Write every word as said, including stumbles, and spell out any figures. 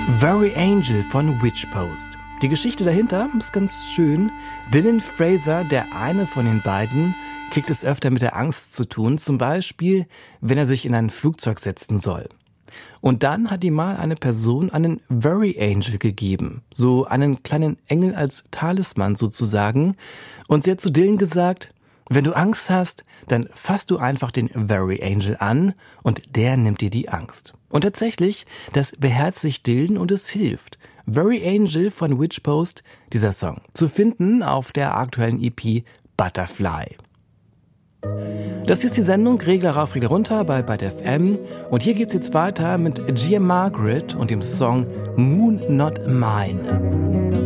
Very Angel von Witchpost. Die Geschichte dahinter ist ganz schön. Dylan Fraser, der eine von den beiden, kriegt es öfter mit der Angst zu tun, zum Beispiel, wenn er sich in ein Flugzeug setzen soll. Und dann hat ihm mal eine Person einen Very Angel gegeben, so einen kleinen Engel als Talisman sozusagen. Und sie hat zu Dylan gesagt, wenn du Angst hast, dann fass du einfach den Very Angel an und der nimmt dir die Angst. Und tatsächlich, das beherzigt Dylan und es hilft. Very Angel von Witchpost, dieser Song, zu finden auf der aktuellen E P Butterfly. Das ist die Sendung Regler rauf, Regler runter bei Byte F M und hier geht's jetzt weiter mit Gia Margaret und dem Song Moon Not Mine.